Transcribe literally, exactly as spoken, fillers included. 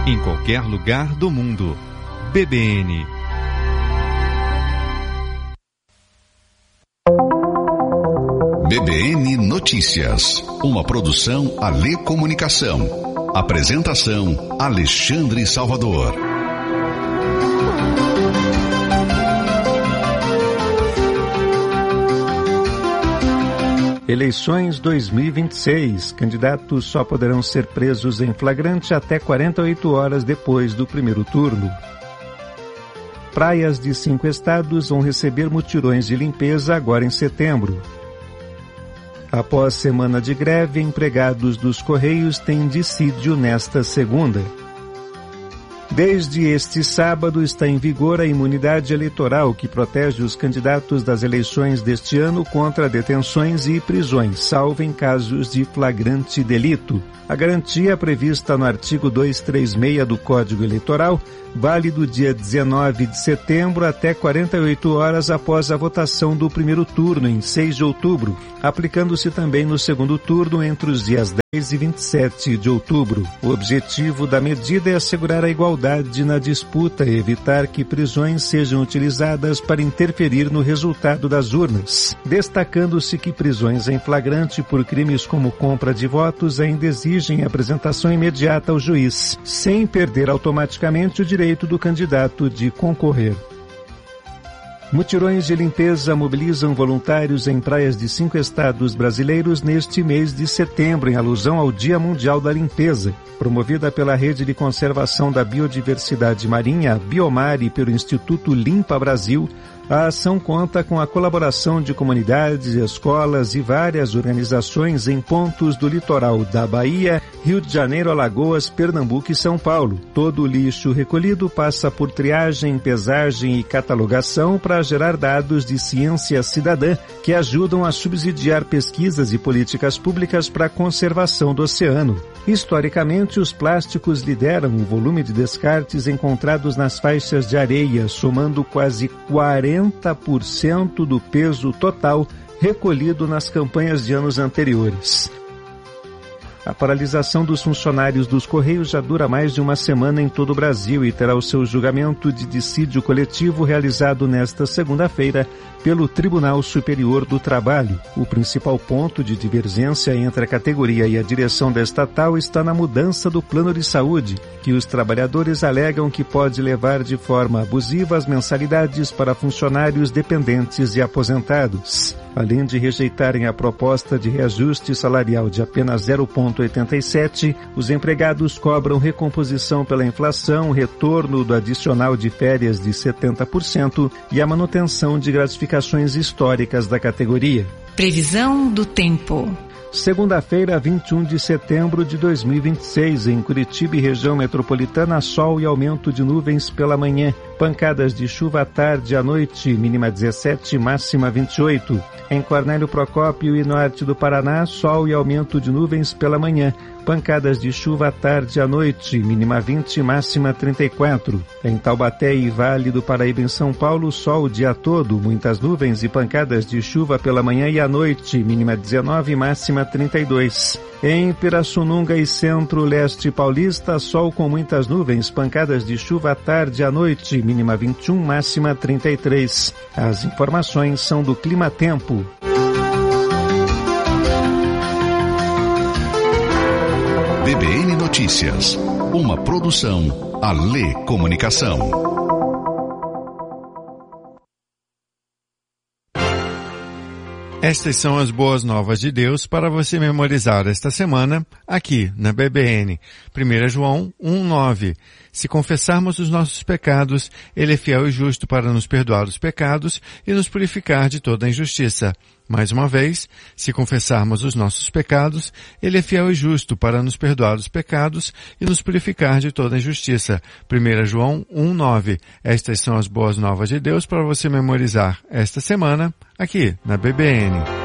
em qualquer lugar do mundo. B B N. B B N Notícias, uma produção Alê Comunicação. Apresentação Alexandre Salvador. Eleições dois mil e vinte e seis. Candidatos só poderão ser presos em flagrante até quarenta e oito horas depois do primeiro turno. Praias de cinco estados vão receber mutirões de limpeza agora em setembro. Após semana de greve, empregados dos Correios têm dissídio nesta segunda. Desde este sábado está em vigor a imunidade eleitoral que protege os candidatos das eleições deste ano contra detenções e prisões, salvo em casos de flagrante delito. A garantia prevista no artigo duzentos e trinta e seis do Código Eleitoral vale do dia dezenove de setembro até quarenta e oito horas após a votação do primeiro turno, em seis de outubro, aplicando-se também no segundo turno entre os dias dez e vinte e sete de outubro. O objetivo da medida é assegurar a igualdade na disputa e evitar que prisões sejam utilizadas para interferir no resultado das urnas, destacando-se que prisões em flagrante por crimes como compra de votos ainda exigem apresentação imediata ao juiz, sem perder automaticamente o direito do candidato de concorrer. Mutirões de limpeza mobilizam voluntários em praias de cinco estados brasileiros neste mês de setembro, em alusão ao Dia Mundial da Limpeza. Promovida pela Rede de Conservação da Biodiversidade Marinha, Biomar, e pelo Instituto Limpa Brasil, a ação conta com a colaboração de comunidades, escolas e várias organizações em pontos do litoral da Bahia, Rio de Janeiro, Alagoas, Pernambuco e São Paulo. Todo o lixo recolhido passa por triagem, pesagem e catalogação para gerar dados de ciência cidadã que ajudam a subsidiar pesquisas e políticas públicas para a conservação do oceano. Historicamente, os plásticos lideram o volume de descartes encontrados nas faixas de areia, somando quase quarenta por cento do peso total recolhido nas campanhas de anos anteriores. A paralisação dos funcionários dos Correios já dura mais de uma semana em todo o Brasil e terá o seu julgamento de dissídio coletivo realizado nesta segunda-feira pelo Tribunal Superior do Trabalho. O principal ponto de divergência entre a categoria e a direção da estatal está na mudança do plano de saúde, que os trabalhadores alegam que pode levar de forma abusiva as mensalidades para funcionários dependentes e aposentados. Além de rejeitarem a proposta de reajuste salarial de apenas zero vírgula oitenta e sete, os empregados cobram recomposição pela inflação, retorno do adicional de férias de setenta por cento e a manutenção de gratificações históricas da categoria. Previsão do tempo. Segunda-feira, vinte e um de setembro de dois mil e vinte e seis, em Curitiba e região metropolitana, sol e aumento de nuvens pela manhã. Pancadas de chuva à tarde e à noite, mínima dezessete, máxima vinte e oito. Em Cornélio Procópio e norte do Paraná, sol e aumento de nuvens pela manhã. Pancadas de chuva à tarde e à noite, mínima vinte, máxima trinta e quatro. Em Taubaté e Vale do Paraíba, em São Paulo, sol o dia todo, muitas nuvens e pancadas de chuva pela manhã e à noite, mínima dezenove, máxima trinta e dois. Em Pirassununga e Centro-Leste Paulista, sol com muitas nuvens, pancadas de chuva à tarde e à noite, mínima vinte e um, máxima trinta e três. As informações são do Clima Tempo. B B N Notícias, uma produção Alê Comunicação. Estas são as boas novas de Deus para você memorizar esta semana aqui na B B N. primeiro João um, nove. Se confessarmos os nossos pecados, Ele é fiel e justo para nos perdoar os pecados e nos purificar de toda a injustiça. Mais uma vez, se confessarmos os nossos pecados, Ele é fiel e justo para nos perdoar os pecados e nos purificar de toda a injustiça. primeiro João um, nove. Estas são as boas novas de Deus para você memorizar esta semana aqui na B B N.